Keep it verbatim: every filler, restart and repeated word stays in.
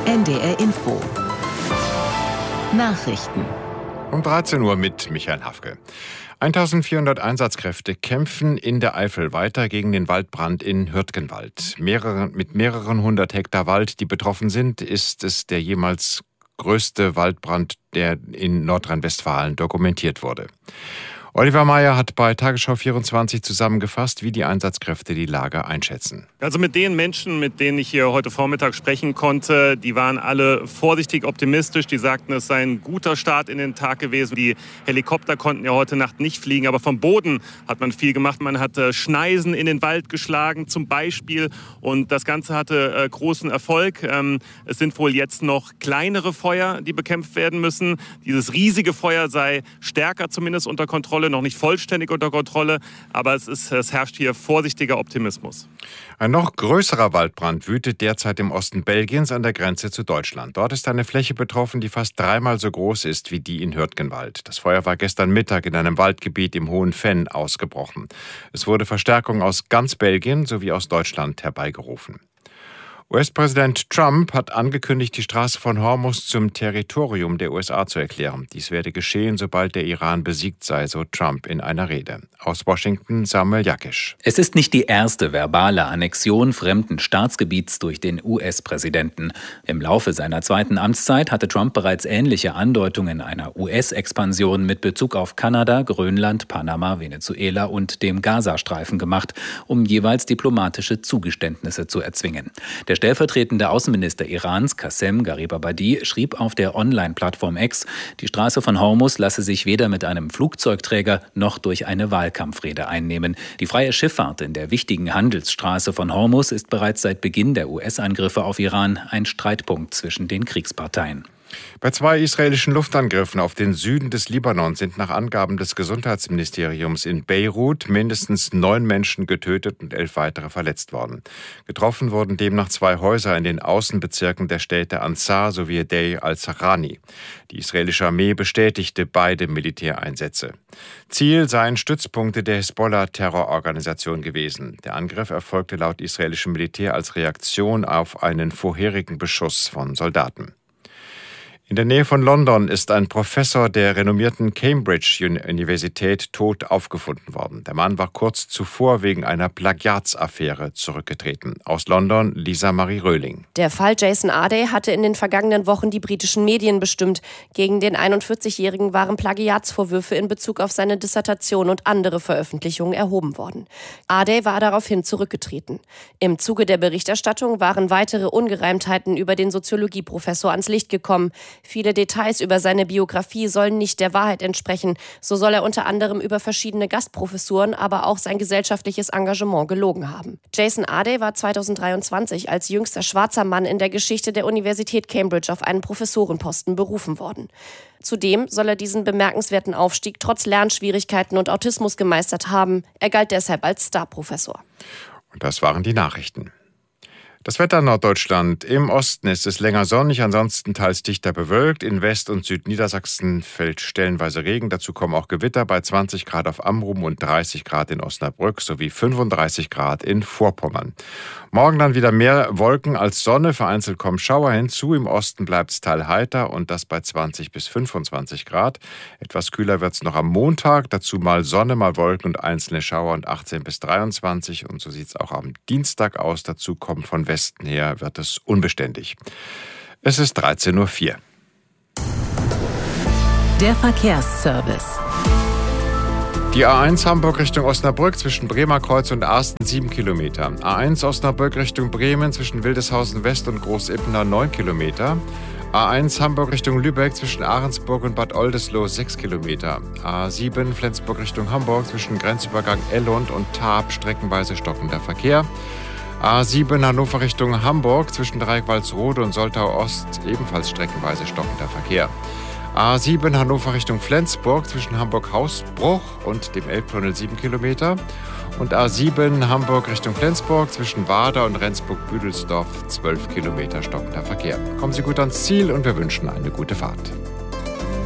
N D R Info. Nachrichten. Um dreizehn Uhr mit Michael Hafke. eintausendvierhundert Einsatzkräfte kämpfen in der Eifel weiter gegen den Waldbrand in Hürtgenwald. Mehrere, mit mehreren hundert Hektar Wald, die betroffen sind, ist es der jemals größte Waldbrand, der in Nordrhein-Westfalen dokumentiert wurde. Oliver Meyer hat bei Tagesschau vierundzwanzig zusammengefasst, wie die Einsatzkräfte die Lage einschätzen. Also mit den Menschen, mit denen ich hier heute Vormittag sprechen konnte, die waren alle vorsichtig optimistisch. Die sagten, es sei ein guter Start in den Tag gewesen. Die Helikopter konnten ja heute Nacht nicht fliegen, aber vom Boden hat man viel gemacht. Man hat äh, Schneisen in den Wald geschlagen zum Beispiel und das Ganze hatte äh, großen Erfolg. Ähm, es sind wohl jetzt noch kleinere Feuer, die bekämpft werden müssen. Dieses riesige Feuer sei stärker zumindest unter Kontrolle, noch nicht vollständig unter Kontrolle, aber es, ist, es herrscht hier vorsichtiger Optimismus. Ein noch größerer Waldbrand wütet derzeit im Osten Belgiens an der Grenze zu Deutschland. Dort ist eine Fläche betroffen, die fast dreimal so groß ist wie die in Hürtgenwald. Das Feuer war gestern Mittag in einem Waldgebiet im Hohen Venn ausgebrochen. Es wurde Verstärkung aus ganz Belgien sowie aus Deutschland herbeigerufen. U S-Präsident Trump hat angekündigt, die Straße von Hormuz zum Territorium der U S A zu erklären. Dies werde geschehen, sobald der Iran besiegt sei, so Trump in einer Rede. Aus Washington Samuel Jakisch. Es ist nicht die erste verbale Annexion fremden Staatsgebiets durch den U S-Präsidenten. Im Laufe seiner zweiten Amtszeit hatte Trump bereits ähnliche Andeutungen einer U S-Expansion mit Bezug auf Kanada, Grönland, Panama, Venezuela und dem Gazastreifen gemacht, um jeweils diplomatische Zugeständnisse zu erzwingen. Der stellvertretende Außenminister Irans, Qassem Garibabadi, schrieb auf der Online-Plattform X, die Straße von Hormuz lasse sich weder mit einem Flugzeugträger noch durch eine Wahlkampfrede einnehmen. Die freie Schifffahrt in der wichtigen Handelsstraße von Hormuz ist bereits seit Beginn der U S-Angriffe auf Iran ein Streitpunkt zwischen den Kriegsparteien. Bei zwei israelischen Luftangriffen auf den Süden des Libanon sind nach Angaben des Gesundheitsministeriums in Beirut mindestens neun Menschen getötet und elf weitere verletzt worden. Getroffen wurden demnach zwei Häuser in den Außenbezirken der Städte Ansar sowie Deir al-Zahrani. Die israelische Armee bestätigte beide Militäreinsätze. Ziel seien Stützpunkte der Hisbollah-Terrororganisation gewesen. Der Angriff erfolgte laut israelischem Militär als Reaktion auf einen vorherigen Beschuss von Soldaten. In der Nähe von London ist ein Professor der renommierten Cambridge-Universität tot aufgefunden worden. Der Mann war kurz zuvor wegen einer Plagiatsaffäre zurückgetreten. Aus London Lisa Marie Röhling. Der Fall Jason Arday hatte in den vergangenen Wochen die britischen Medien bestimmt. Gegen den einundvierzigjährigen waren Plagiatsvorwürfe in Bezug auf seine Dissertation und andere Veröffentlichungen erhoben worden. Arday war daraufhin zurückgetreten. Im Zuge der Berichterstattung waren weitere Ungereimtheiten über den Soziologieprofessor ans Licht gekommen. Viele Details über seine Biografie sollen nicht der Wahrheit entsprechen. So soll er unter anderem über verschiedene Gastprofessuren, aber auch sein gesellschaftliches Engagement gelogen haben. Jason Arday war zweitausenddreiundzwanzig als jüngster schwarzer Mann in der Geschichte der Universität Cambridge auf einen Professorenposten berufen worden. Zudem soll er diesen bemerkenswerten Aufstieg trotz Lernschwierigkeiten und Autismus gemeistert haben. Er galt deshalb als Starprofessor. Und das waren die Nachrichten. Das Wetter in Norddeutschland. Im Osten ist es länger sonnig, ansonsten teils dichter bewölkt. In West- und Südniedersachsen fällt stellenweise Regen. Dazu kommen auch Gewitter bei zwanzig Grad auf Amrum und dreißig Grad in Osnabrück sowie fünfunddreißig Grad in Vorpommern. Morgen dann wieder mehr Wolken als Sonne. Vereinzelt kommen Schauer hinzu. Im Osten bleibt es teilheiter und das bei zwanzig bis fünfundzwanzig Grad. Etwas kühler wird es noch am Montag. Dazu mal Sonne, mal Wolken und einzelne Schauer und achtzehn bis dreiundzwanzig. Und so sieht es auch am Dienstag aus. Dazu kommen von Westen her wird es unbeständig. Es ist dreizehn Uhr vier. Der Verkehrsservice. Die A eins Hamburg Richtung Osnabrück zwischen Bremerkreuz und Arsten sieben Kilometer. A eins Osnabrück Richtung Bremen zwischen Wildeshausen West und Großippener neun Kilometer. A eins Hamburg Richtung Lübeck zwischen Ahrensburg und Bad Oldesloe sechs Kilometer. A sieben Flensburg Richtung Hamburg zwischen Grenzübergang Ellund und Taab streckenweise stockender Verkehr. A sieben Hannover Richtung Hamburg zwischen Dreieck-Walsrode und Soltau Ost ebenfalls streckenweise stockender Verkehr. A sieben Hannover Richtung Flensburg zwischen Hamburg-Hausbruch und dem Elbtunnel sieben Kilometer. Und A sieben Hamburg Richtung Flensburg zwischen Wader und Rendsburg-Büdelsdorf zwölf Kilometer stockender Verkehr. Kommen Sie gut ans Ziel und wir wünschen eine gute Fahrt.